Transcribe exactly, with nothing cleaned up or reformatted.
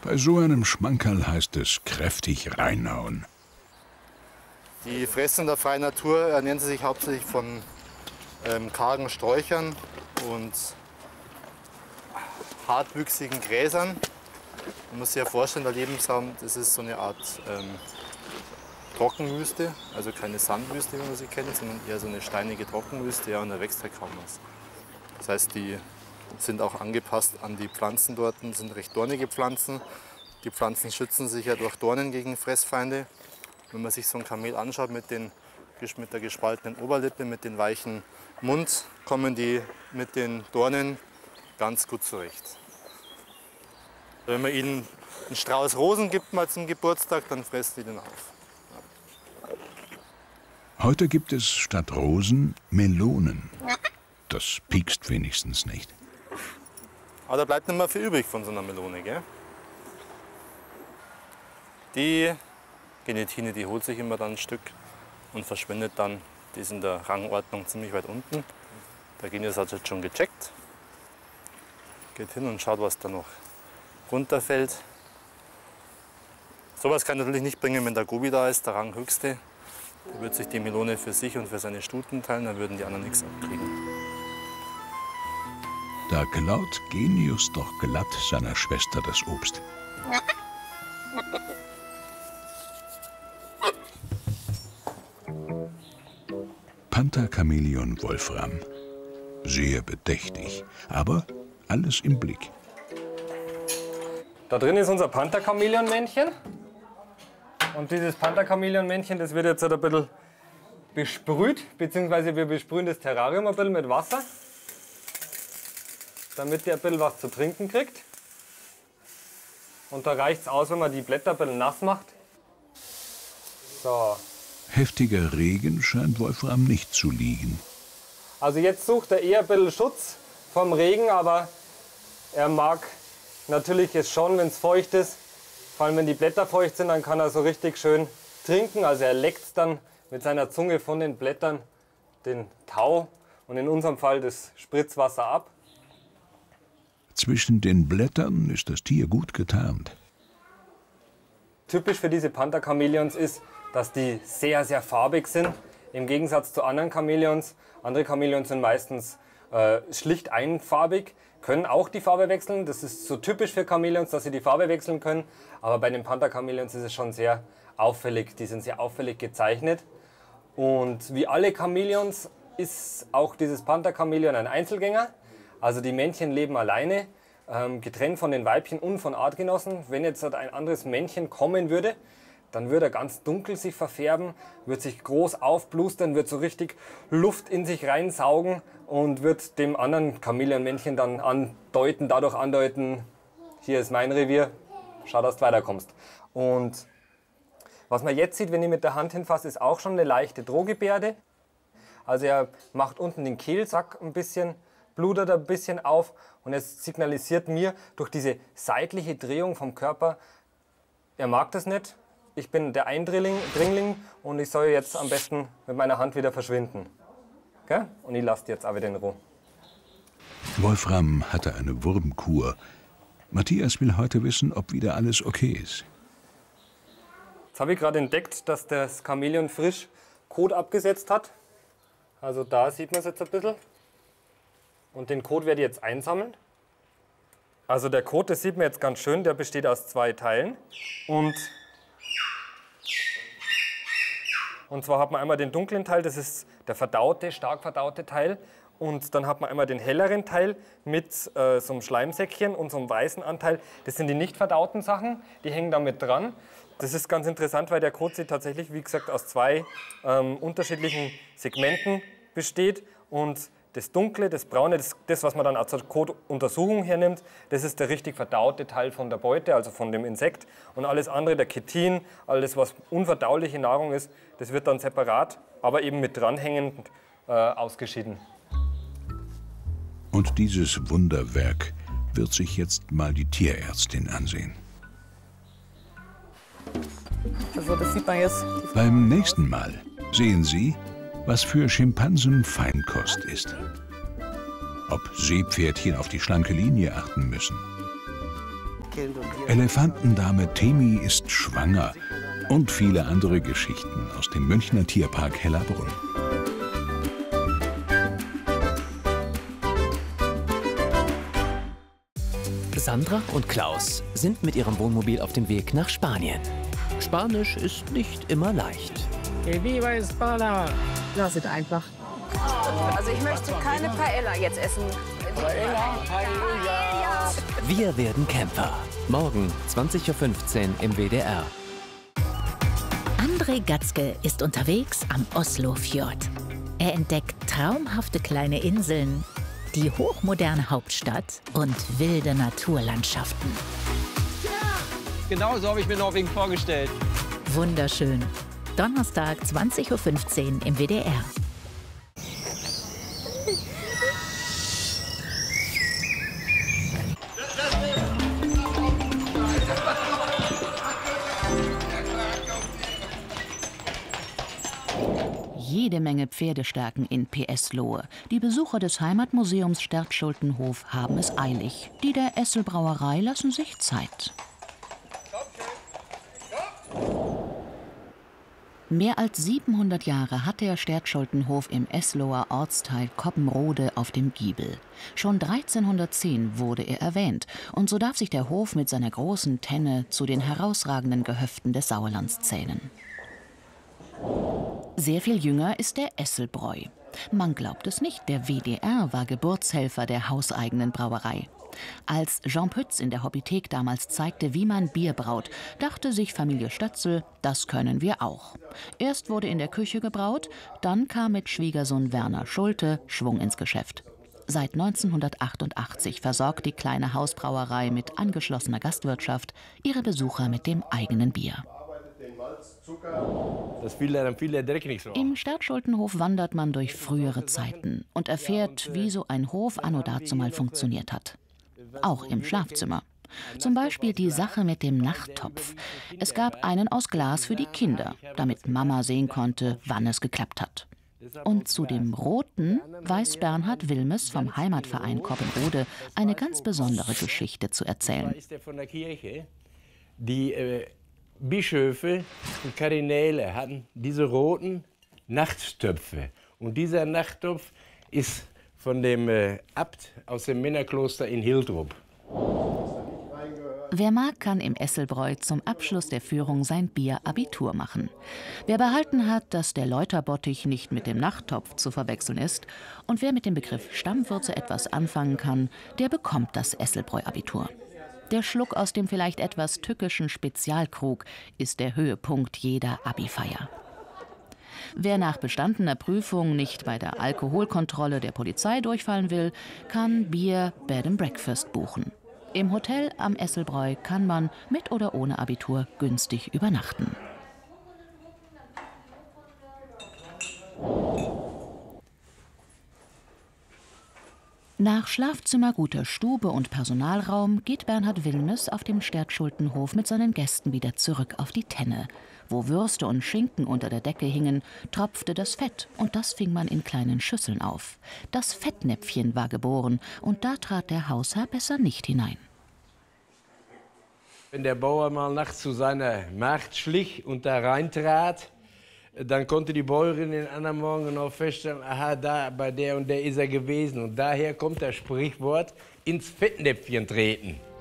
Bei so einem Schmankerl heißt es kräftig reinhauen. Die Fressen in der freien Natur ernähren sie sich hauptsächlich von ähm, kargen Sträuchern und hartwüchsigen Gräsern. Man muss sich ja vorstellen, der Lebensraum, das ist so eine Art ähm, Trockenwüste, also keine Sandwüste, wie man sie kennt, sondern eher so eine steinige Trockenwüste, ja, und da wächst halt kaum was. Das heißt, die sind auch angepasst an die Pflanzen dort, das sind recht dornige Pflanzen. Die Pflanzen schützen sich ja durch Dornen gegen Fressfeinde. Wenn man sich so ein Kamel anschaut mit, den, mit der gespaltenen Oberlippe, mit dem weichen Mund, kommen die mit den Dornen ganz gut zurecht. Wenn man ihnen einen Strauß Rosen gibt mal zum Geburtstag, dann fressen die den auf. Heute gibt es statt Rosen Melonen. Das piekst wenigstens nicht. Aber da bleibt nicht mehr viel übrig von so einer Melone, gell? Die Genitine, die holt sich immer dann ein Stück und verschwindet dann. Die ist in der Rangordnung ziemlich weit unten. Der Genius hat jetzt schon gecheckt. Geht hin und schaut, was da noch runterfällt. Sowas kann natürlich nicht bringen, wenn der Gobi da ist, der Ranghöchste. Der wird sich die Melone für sich und für seine Stuten teilen, dann würden die anderen nichts abkriegen. Da klaut Genius doch glatt seiner Schwester das Obst. Panther-Chamäleon Wolfram. Sehr bedächtig, aber alles im Blick. Da drin ist unser Panther-Chamäleon-Männchen. Und dieses Panther-Chamäleon-Männchen, das wird jetzt ein bisschen besprüht, beziehungsweise wir besprühen das Terrarium ein bisschen mit Wasser, damit der ein bisschen was zu trinken kriegt. Und da reicht es aus, wenn man die Blätter ein bisschen nass macht. So. Heftiger Regen scheint Wolfram nicht zu liegen. Also jetzt sucht er eher ein bisschen Schutz vom Regen, aber er mag natürlich es schon, wenn es feucht ist. Vor allem wenn die Blätter feucht sind, dann kann er so richtig schön trinken. Also er leckt dann mit seiner Zunge von den Blättern den Tau und in unserem Fall das Spritzwasser ab. Zwischen den Blättern ist das Tier gut getarnt. Typisch für diese Panther-Chamäleons ist, dass die sehr, sehr farbig sind. Im Gegensatz zu anderen Chamäleons. Andere Chamäleons sind meistens äh, schlicht einfarbig, können auch die Farbe wechseln. Das ist so typisch für Chamäleons, dass sie die Farbe wechseln können. Aber bei den Panther-Chamäleons ist es schon sehr auffällig. Die sind sehr auffällig gezeichnet. Und wie alle Chamäleons ist auch dieses Panther-Chamäleon ein Einzelgänger. Also die Männchen leben alleine, ähm, getrennt von den Weibchen und von Artgenossen. Wenn jetzt ein anderes Männchen kommen würde, dann würde er ganz dunkel sich verfärben, wird sich groß aufblustern, wird so richtig Luft in sich reinsaugen und wird dem anderen Chamäleonmännchen dann andeuten, dadurch andeuten, hier ist mein Revier, schau, dass du weiterkommst. Und was man jetzt sieht, wenn ich mit der Hand hinfasse, ist auch schon eine leichte Drohgebärde. Also er macht unten den Kehlsack ein bisschen, blutet ein bisschen auf und es signalisiert mir durch diese seitliche Drehung vom Körper, er mag das nicht. Ich bin der Eindringling Dringling und ich soll jetzt am besten mit meiner Hand wieder verschwinden. Okay? Und ich lasse die jetzt auch wieder in Ruhe. Wolfram hatte eine Wurmkur. Matthias will heute wissen, ob wieder alles okay ist. Jetzt habe ich gerade entdeckt, dass das Chamäleon frisch Kot abgesetzt hat. Also da sieht man es jetzt ein bisschen. Und den Kot werde ich jetzt einsammeln. Also der Kot, das sieht man jetzt ganz schön, der besteht aus zwei Teilen. Und Und zwar hat man einmal den dunklen Teil, das ist der verdaute, stark verdaute Teil. Und dann hat man einmal den helleren Teil mit äh, so einem Schleimsäckchen und so einem weißen Anteil. Das sind die nicht verdauten Sachen, die hängen damit dran. Das ist ganz interessant, weil der Kot sich tatsächlich, wie gesagt, aus zwei ähm, unterschiedlichen Segmenten besteht. Und das Dunkle, das Braune, das, das was man dann zur Kotuntersuchung hernimmt, das ist der richtig verdaute Teil von der Beute, also von dem Insekt. Und alles andere, der Chitin, alles was unverdauliche Nahrung ist, das wird dann separat, aber eben mit dranhängend äh, ausgeschieden. Und dieses Wunderwerk wird sich jetzt mal die Tierärztin ansehen. Also das sieht man jetzt. Beim nächsten Mal sehen Sie, was für Schimpansen Feinkost ist. Ob Seepferdchen auf die schlanke Linie achten müssen. Elefantendame Temi ist schwanger und viele andere Geschichten aus dem Münchner Tierpark Hellerbrunn. Sandra und Klaus sind mit ihrem Wohnmobil auf dem Weg nach Spanien. Spanisch ist nicht immer leicht. Viva España! Lass es einfach. Also ich möchte keine Paella jetzt essen. Paella, Halleluja! Wir werden Camper. Morgen zwanzig Uhr fünfzehn im W D R. André Gatzke ist unterwegs am Oslofjord. Er entdeckt traumhafte kleine Inseln, die hochmoderne Hauptstadt und wilde Naturlandschaften. Genau so habe ich mir Norwegen vorgestellt. Wunderschön. Donnerstag, zwanzig Uhr fünfzehn im W D R. Jede Menge Pferdestärken in P S Lohe. Die Besucher des Heimatmuseums Stertschultenhof haben es eilig. Die der Essel-Brauerei lassen sich Zeit. Mehr als siebenhundert Jahre hat der Stertschultenhof im Esloher Ortsteil Coppenrode auf dem Giebel. Schon dreizehnhundertzehn wurde er erwähnt und so darf sich der Hof mit seiner großen Tenne zu den herausragenden Gehöften des Sauerlands zählen. Sehr viel jünger ist der Esselbräu. Man glaubt es nicht, der W D R war Geburtshelfer der hauseigenen Brauerei. Als Jean Pütz in der Hobbythek damals zeigte, wie man Bier braut, dachte sich Familie Stötzel, das können wir auch. Erst wurde in der Küche gebraut, dann kam mit Schwiegersohn Werner Schulte Schwung ins Geschäft. Seit neunzehnhundertachtundachtzig versorgt die kleine Hausbrauerei mit angeschlossener Gastwirtschaft ihre Besucher mit dem eigenen Bier. Das fiel dann fiel der Dreck nicht so auf. Im Stertschultenhof wandert man durch frühere Zeiten und erfährt, wie so ein Hof anno dazumal funktioniert hat. Auch im Schlafzimmer. Zum Beispiel die Sache mit dem Nachttopf. Es gab einen aus Glas für die Kinder, damit Mama sehen konnte, wann es geklappt hat. Und zu dem Roten weiß Bernhard Wilmes vom Heimatverein Coppenrode eine ganz besondere Geschichte zu erzählen. Die äh, Bischöfe und Kardinäle hatten diese roten Nachttöpfe. Und dieser Nachttopf ist von dem äh, Abt aus dem Männerkloster in Hiltrup. Wer mag, kann im Esselbräu zum Abschluss der Führung sein Bier Abitur machen. Wer behalten hat, dass der Läuterbottich nicht mit dem Nachttopf zu verwechseln ist und wer mit dem Begriff Stammwürze etwas anfangen kann, der bekommt das Esselbräu-Abitur. Der Schluck aus dem vielleicht etwas tückischen Spezialkrug ist der Höhepunkt jeder Abi-Feier. Wer nach bestandener Prüfung nicht bei der Alkoholkontrolle der Polizei durchfallen will, kann Bier Bed and Breakfast buchen. Im Hotel am Esselbräu kann man mit oder ohne Abitur günstig übernachten. Nach Schlafzimmer, guter Stube und Personalraum geht Bernhard Wilmes auf dem Stertschultenhof mit seinen Gästen wieder zurück auf die Tenne. Wo Würste und Schinken unter der Decke hingen, tropfte das Fett und das fing man in kleinen Schüsseln auf. Das Fettnäpfchen war geboren und da trat der Hausherr besser nicht hinein. Wenn der Bauer mal nachts zu seiner Magd schlich und da reintrat, dann konnte die Bäuerin den anderen Morgen genau feststellen, aha, da bei der und der ist er gewesen. Und daher kommt das Sprichwort, ins Fettnäpfchen treten.